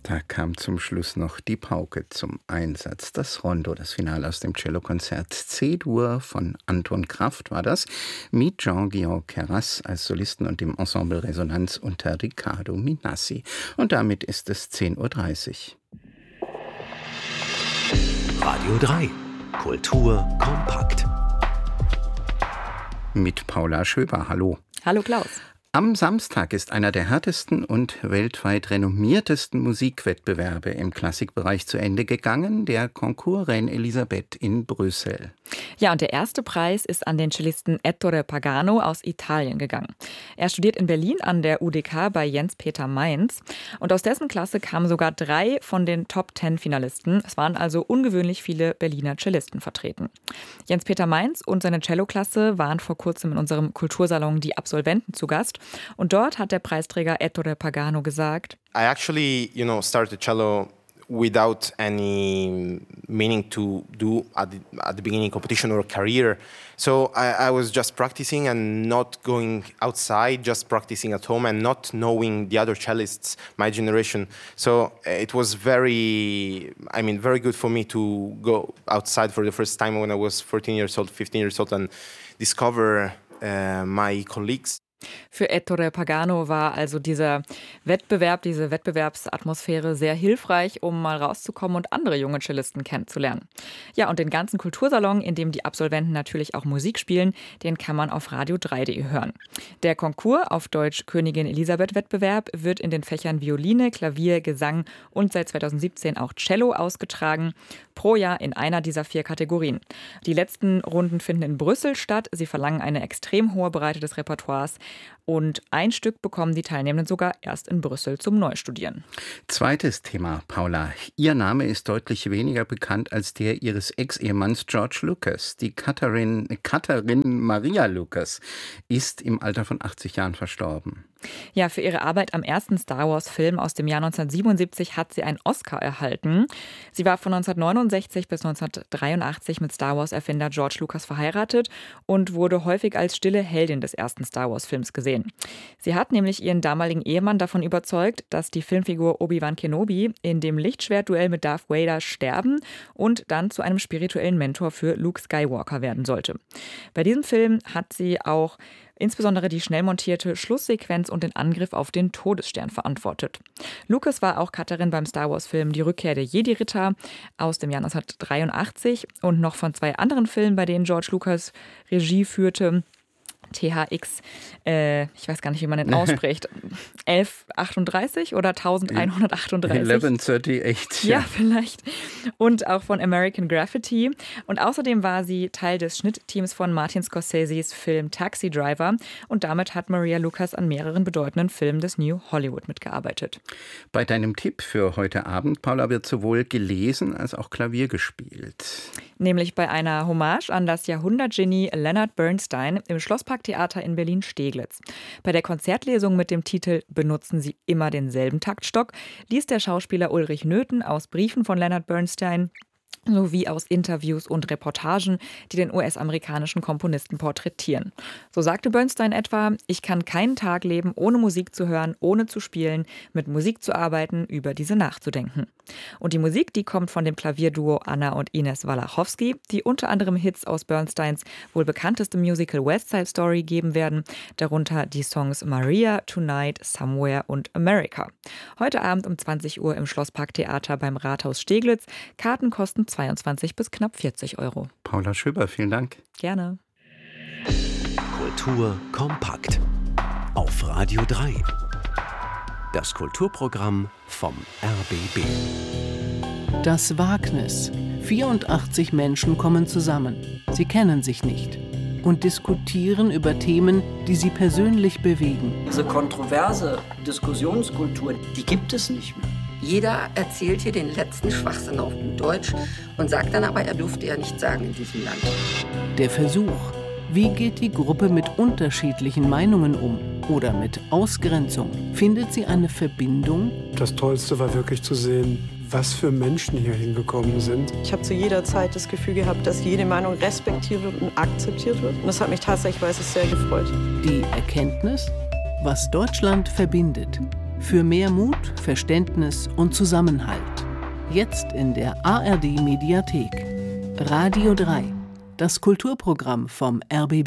Da kam zum Schluss noch die Pauke zum Einsatz. Das Rondo, das Finale aus dem Cellokonzert C-Dur von Anton Kraft war das, mit Jean-Guillaume Keras als Solisten und dem Ensemble Resonanz unter Riccardo Minassi. Und damit ist es 10:30 Uhr. Radio 3. Kultur kompakt. Mit Paula Schöber. Hallo. Hallo Klaus. Am Samstag ist einer der härtesten und weltweit renommiertesten Musikwettbewerbe im Klassikbereich zu Ende gegangen, der Concours Reine Elisabeth in Brüssel. Ja, und der erste Preis ist an den Cellisten Ettore Pagano aus Italien gegangen. Er studiert in Berlin an der UDK bei Jens-Peter Mainz. Und aus dessen Klasse kamen sogar 3 von den Top-10-Finalisten. Es waren also ungewöhnlich viele Berliner Cellisten vertreten. Jens-Peter Mainz und seine Cello-Klasse waren vor kurzem in unserem Kultursalon Die Absolventen zu Gast. Und dort hat der Preisträger Ettore Pagano gesagt: I actually, started cello without any meaning to do at the beginning competition or career. So I was just practicing and not going outside, just practicing at home and not knowing the other cellists, my generation. So it was very good for me to go outside for the first time when I was 14 years old, 15 years old and discover my colleagues. Für Ettore Pagano war also dieser Wettbewerb, diese Wettbewerbsatmosphäre sehr hilfreich, um mal rauszukommen und andere junge Cellisten kennenzulernen. Ja, und den ganzen Kultursalon, in dem die Absolventen natürlich auch Musik spielen, den kann man auf radio3.de hören. Der Concours, auf Deutsch Königin Elisabeth Wettbewerb, wird in den Fächern Violine, Klavier, Gesang und seit 2017 auch Cello ausgetragen, pro Jahr in einer dieser 4 Kategorien. Die letzten Runden finden in Brüssel statt. Sie verlangen eine extrem hohe Breite des Repertoires. Und ein Stück bekommen die Teilnehmenden sogar erst in Brüssel zum Neustudieren. Zweites Thema, Paula. Ihr Name ist deutlich weniger bekannt als der ihres Ex-Ehemanns George Lucas. Die Katharin Maria Lucas ist im Alter von 80 Jahren verstorben. Ja, für ihre Arbeit am ersten Star-Wars-Film aus dem Jahr 1977 hat sie einen Oscar erhalten. Sie war von 1969 bis 1983 mit Star-Wars-Erfinder George Lucas verheiratet und wurde häufig als stille Heldin des ersten Star-Wars-Films gesehen. Sie hat nämlich ihren damaligen Ehemann davon überzeugt, dass die Filmfigur Obi-Wan Kenobi in dem Lichtschwertduell mit Darth Vader sterben und dann zu einem spirituellen Mentor für Luke Skywalker werden sollte. Bei diesem Film hat sie auch insbesondere die schnell montierte Schlusssequenz und den Angriff auf den Todesstern verantwortet. Lucas war auch Cutterin beim Star-Wars-Film Die Rückkehr der Jedi-Ritter aus dem Jahr 1983 und noch von 2 anderen Filmen, bei denen George Lucas Regie führte. THX, ich weiß gar nicht, wie man den ausspricht, 1138 oder 1138? 1138. Ja, vielleicht. Und auch von American Graffiti. Und außerdem war sie Teil des Schnittteams von Martin Scorseses Film Taxi Driver. Und damit hat Maria Lucas an mehreren bedeutenden Filmen des New Hollywood mitgearbeitet. Bei deinem Tipp für heute Abend, Paula, wird sowohl gelesen als auch Klavier gespielt. Nämlich bei einer Hommage an das Jahrhundertgenie Leonard Bernstein im Schlossparktheater in Berlin-Steglitz. Bei der Konzertlesung mit dem Titel »Benutzen Sie immer denselben Taktstock« liest der Schauspieler Ulrich Nöthen aus Briefen von Leonard Bernstein sowie aus Interviews und Reportagen, die den US-amerikanischen Komponisten porträtieren. So sagte Bernstein etwa: Ich kann keinen Tag leben, ohne Musik zu hören, ohne zu spielen, mit Musik zu arbeiten, über diese nachzudenken. Und die Musik, die kommt von dem Klavierduo Anna und Ines Walachowski, die unter anderem Hits aus Bernsteins wohl bekanntestem Musical West Side Story geben werden, darunter die Songs Maria, Tonight, Somewhere und America. Heute Abend um 20 Uhr im Schlossparktheater beim Rathaus Steglitz. Karten kosten 22 bis knapp 40 Euro. Paula Schöber, vielen Dank. Gerne. Kultur kompakt. Auf Radio 3. Das Kulturprogramm vom RBB. Das Wagnis. 84 Menschen kommen zusammen. Sie kennen sich nicht und diskutieren über Themen, die sie persönlich bewegen. Diese kontroverse Diskussionskultur, die gibt es nicht mehr. Jeder erzählt hier den letzten Schwachsinn auf gut Deutsch und sagt dann aber, er durfte ja nichts sagen in diesem Land. Der Versuch. Wie geht die Gruppe mit unterschiedlichen Meinungen um? Oder mit Ausgrenzung? Findet sie eine Verbindung? Das Tollste war wirklich zu sehen, was für Menschen hier hingekommen sind. Ich habe zu jeder Zeit das Gefühl gehabt, dass jede Meinung respektiert wird und akzeptiert wird. Und das hat mich tatsächlich, sehr gefreut. Die Erkenntnis, was Deutschland verbindet. Für mehr Mut, Verständnis und Zusammenhalt. Jetzt in der ARD Mediathek. Radio 3, das Kulturprogramm vom RBB.